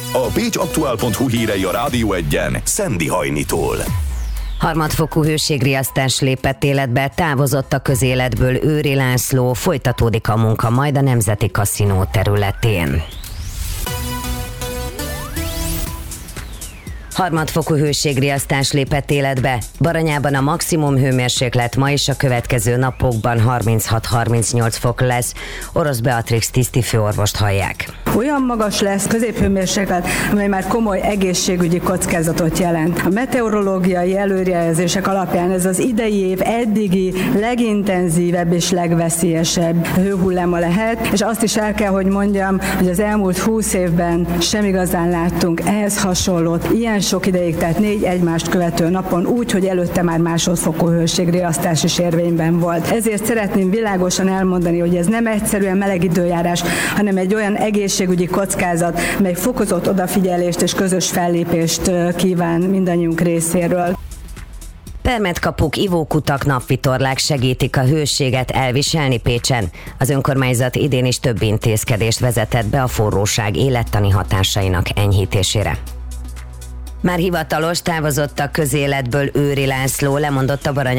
A pécsaktuál.hu hírei a Rádió Egyen Szendi Hajnitól. Harmadfokú hőségriasztás lépett életbe, távozott a közéletből Őri László, folytatódik a munka majd a Nemzeti Kaszinó területén. Harmadfokú hőségriasztás lépett életbe. Baranyában a maximum hőmérséklet ma és a következő napokban 36-38 fok lesz. Orosz Beatrix tisztifőorvost hallják. Olyan magas lesz középhőmérséklet, amely már komoly egészségügyi kockázatot jelent. A meteorológiai előrejelzések alapján ez az idei év eddigi legintenzívebb és legveszélyesebb hőhulláma lehet, és azt is el kell, hogy mondjam, hogy az elmúlt 20 évben sem igazán láttunk ehhez hasonlót, ilyen sok ideig, tehát 4 egymást követő napon úgy, hogy előtte már másodfokú hőségriasztás is érvényben volt. Ezért szeretném világosan elmondani, hogy ez nem egyszerűen meleg időjárás, hanem egy olyan egészségügyi kockázat, mely fokozott odafigyelést és közös fellépést kíván mindannyiunk részéről. Permetkapuk, ivókutak, napvitorlák segítik a hőséget elviselni Pécsen. Az önkormányzat idén is több intézkedést vezetett be a forróság élettani hatásainak enyhítésére. Már hivatalos, távozott a közéletből Őri László, lemondott a